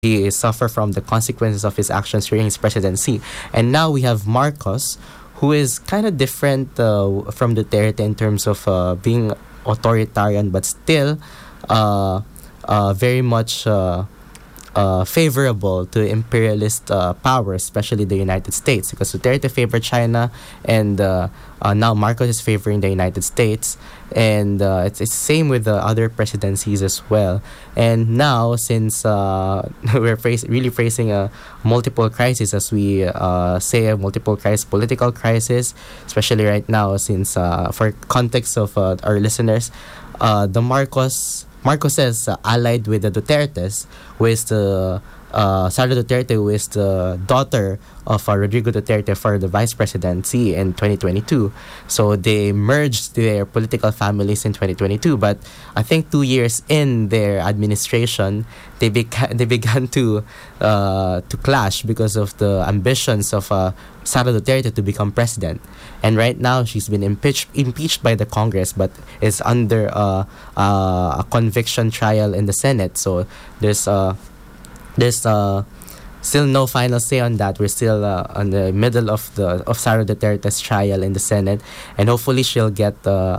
he suffer from the consequences of his actions during his presidency. And now we have Marcos, who is kind of different from Duterte in terms of being authoritarian, but still very much favorable to imperialist power, especially the United States, because Duterte favored China, and now Marcos is favoring the United States, and it's the same with the other presidencies as well. And now, since we're really facing a multiple crisis, as we say, a multiple crisis, political crisis, especially right now, since for context of our listeners, the Marcoses allied with the Dutertes, who is the Sara Duterte, who is the daughter of Rodrigo Duterte for the vice presidency in 2022. So they merged their political families in 2022. But I think 2 years in their administration, they began to clash because of the ambitions of Sara Duterte to become president. And right now, she's been impeached by the Congress, but is under a conviction trial in the Senate. So there's still no final say on that. We're still on the middle of Sara Duterte's trial in the Senate, and hopefully she'll get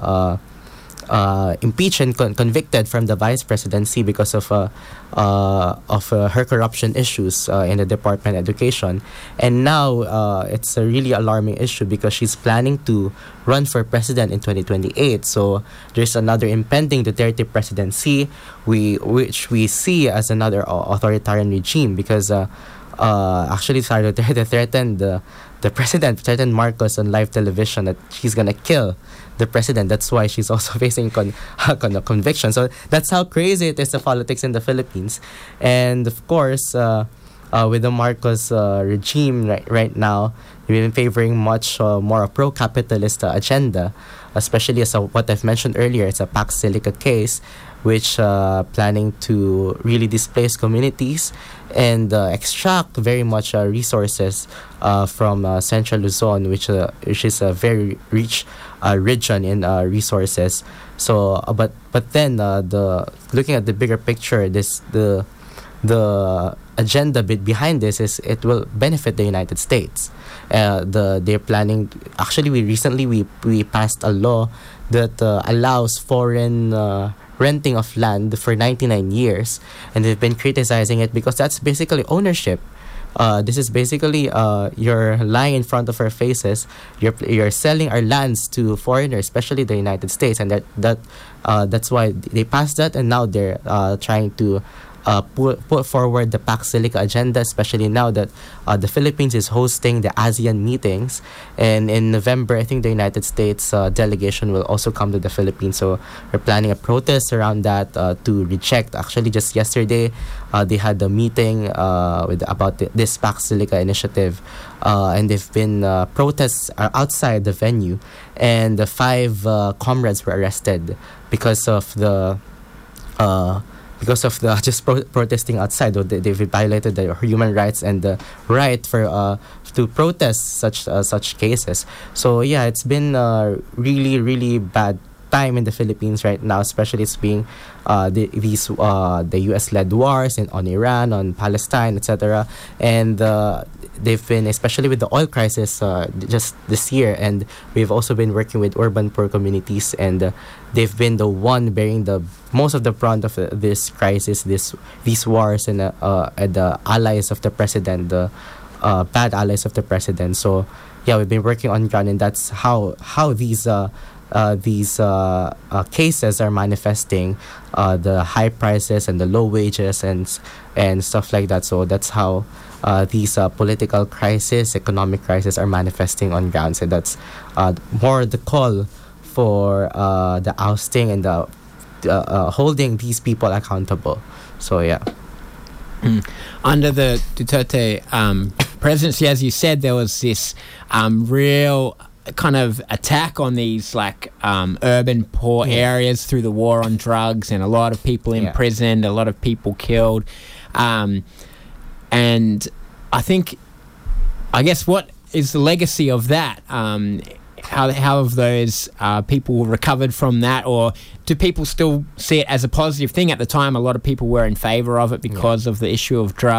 impeached and convicted from the vice presidency because of her corruption issues in the Department of Education. And now it's a really alarming issue because she's planning to run for president in 2028. So there's another impending Duterte presidency, which we see as another authoritarian regime, because actually Sara Duterte threatened the president, threatened Marcos on live television that she's gonna kill the president. That's why she's also facing conviction. So that's how crazy it is, the politics in the Philippines. And of course, with the Marcos regime right now, we've been favoring much more a pro-capitalist agenda, especially as what I've mentioned earlier. It's a Pax Silica case, which planning to really displace communities and extract very much resources from Central Luzon, which is a very rich region in resources. So, but then looking at the bigger picture, the agenda behind this is it will benefit the United States. They're planning. Actually, we passed a law that allows foreign renting of land for 99 years, and they've been criticizing it because that's basically ownership. This is basically you're lying in front of our faces. You're selling our lands to foreigners, especially the United States, and that's why they passed that. And now they're trying to put forward the Pax Silica agenda, especially now that the Philippines is hosting the ASEAN meetings, and in November I think the United States delegation will also come to the Philippines. So we're planning a protest around that to reject. Actually, just yesterday they had a meeting about this Pax Silica initiative, and they've been protests outside the venue, and the 5 comrades were arrested because of the just protesting outside. They've violated their human rights and the right for to protest such cases. So yeah, it's been really, really bad time in the Philippines right now, especially it's being the US-led wars on Iran, on Palestine, etc. And they've been, especially with the oil crisis just this year, and we've also been working with urban poor communities, and they've been the one bearing the most of the brunt of this crisis, these wars, and the allies of the president, the bad allies of the president. So yeah, we've been working on ground, and that's how these cases are manifesting the high prices and the low wages and stuff like that. So that's how these political crisis, economic crisis are manifesting on ground. So that's more the call for the ousting and the holding these people accountable. So yeah. Under the Duterte presidency, as you said, there was this real kind of attack on these urban poor areas through the war on drugs, and a lot of people imprisoned, a lot of people killed, and I guess what is the legacy of that? How have those people recovered from that, or do people still see it as a positive thing? At the time, a lot of people were in favour of it because of the issue of drugs.